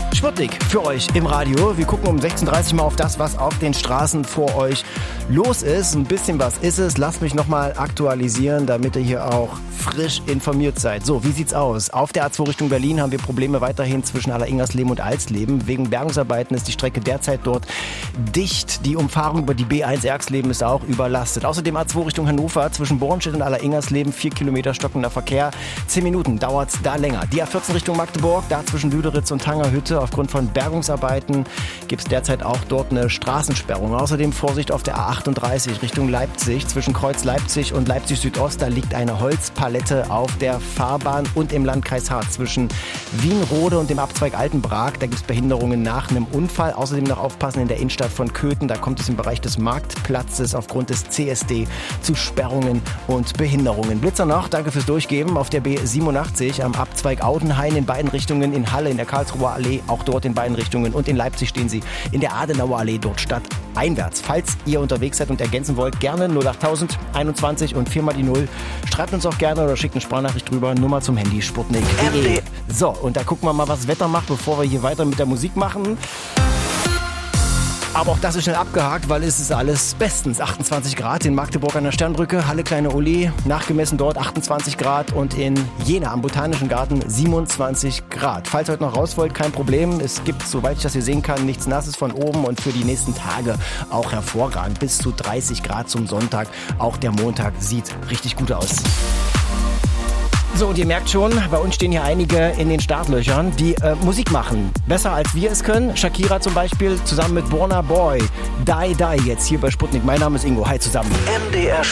Sputnik für euch im Radio. Wir gucken um 16:30 mal auf das, was auf den Straßen vor euch los ist. Ein bisschen was ist es. Lasst mich nochmal aktualisieren, damit ihr hier auch frisch informiert seid. So, wie sieht's aus? Auf der A2 Richtung Berlin haben wir Probleme weiterhin zwischen Alleringers-Leben und Alsleben. Wegen Bergungsarbeiten ist die Strecke derzeit dort dicht. Die Umfahrung über die B1 Erxleben ist auch überlastet. Außerdem A2 Richtung Hannover zwischen Bornstedt und Alleringers-Leben 4 Kilometer stockender Verkehr. 10 Minuten dauert's da länger. Die A14 Richtung Magdeburg, da zwischen Lüderitz und Tangerhütte. Aufgrund von Bergungsarbeiten gibt es derzeit auch dort eine Straßensperrung. Außerdem Vorsicht auf der A38 Richtung Leipzig. Zwischen Kreuz Leipzig und Leipzig Südost, da liegt eine Holzpalette auf der Fahrbahn. Und im Landkreis Harz zwischen Wienrode und dem Abzweig Altenbrak, da gibt es Behinderungen nach einem Unfall. Außerdem noch aufpassen in der Innenstadt von Köthen, da kommt es im Bereich des Marktplatzes aufgrund des CSD zu Sperrungen und Behinderungen. Blitzer noch, danke fürs Durchgeben. Auf der B87 am Abzweig Audenhain in beiden Richtungen, in Halle in der Karlsruher Allee, auch dort in beiden Richtungen, und in Leipzig stehen sie in der Adenauer Allee, dort stadteinwärts. Falls ihr unterwegs seid und ergänzen wollt, gerne 08000 21 und 4 mal die 0. Schreibt uns auch gerne oder schickt eine Sprachnachricht drüber, Nummer zum Handy sputnik.de. So, und da gucken wir mal, was das Wetter macht, bevor wir hier weiter mit der Musik machen. Aber auch das ist schnell abgehakt, weil es ist alles bestens. 28 Grad in Magdeburg an der Sternbrücke, Halle Kleine Uli, nachgemessen dort 28 Grad und in Jena am Botanischen Garten 27 Grad. Falls ihr heute noch raus wollt, kein Problem. Es gibt, soweit ich das hier sehen kann, nichts Nasses von oben und für die nächsten Tage auch hervorragend. Bis zu 30 Grad zum Sonntag. Auch der Montag sieht richtig gut aus. So, und ihr merkt schon, bei uns stehen hier einige in den Startlöchern, die Musik machen. Besser als wir es können. Shakira zum Beispiel zusammen mit Burna Boy. Die jetzt hier bei Sputnik. Mein Name ist Ingo. Hi zusammen. MDR